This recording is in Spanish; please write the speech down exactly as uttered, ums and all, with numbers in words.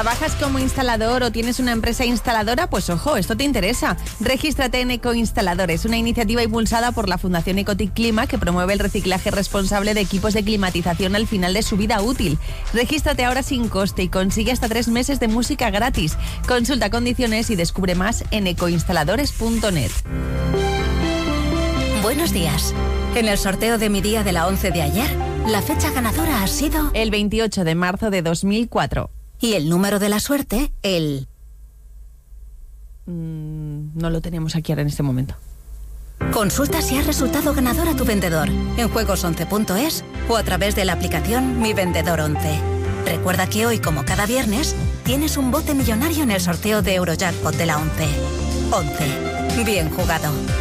¿Trabajas como instalador o tienes una empresa instaladora? Pues ojo, esto te interesa. Regístrate en Ecoinstaladores, una iniciativa impulsada por la Fundación Ecotic Clima que promueve el reciclaje responsable de equipos de climatización al final de su vida útil. Regístrate ahora sin coste y consigue hasta tres meses de música gratis. Consulta condiciones y descubre más en ecoinstaladores punto net. Buenos días. En el sorteo de mi día de la once de ayer, la fecha ganadora ha sido el veintiocho de marzo de dos mil cuatro. Y el número de la suerte, el... Mm, no lo tenemos aquí ahora en este momento. Consulta si has resultado ganador a tu vendedor en juegos once punto es o a través de la aplicación Mi Vendedor once. Recuerda que hoy, como cada viernes, tienes un bote millonario en el sorteo de Eurojackpot de la once. once. Bien jugado.